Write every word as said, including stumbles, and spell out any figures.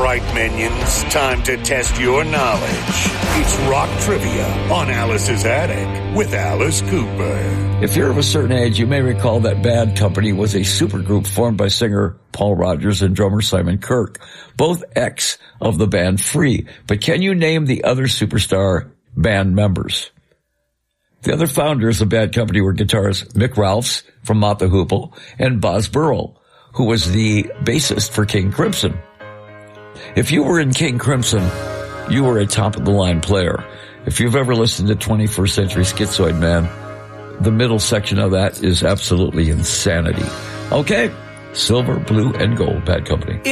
right, minions. Time to test your knowledge. It's Rock Trivia on Alice's Attic with Alice Cooper. If you're of a certain age, you may recall that Bad Company was a supergroup formed by singer Paul Rodgers and drummer Simon Kirke, both ex of the band Free. But can you name the other superstar band members? The other founders of Bad Company were guitarist Mick Ralphs from Mott the Hoople and Boz Burrell, who was the bassist for King Crimson. If you were in King Crimson, you were a top-of-the-line player. If you've ever listened to twenty-first Century Schizoid Man, the middle section of that is absolutely insanity. Okay, silver, blue, and gold, Bad Company.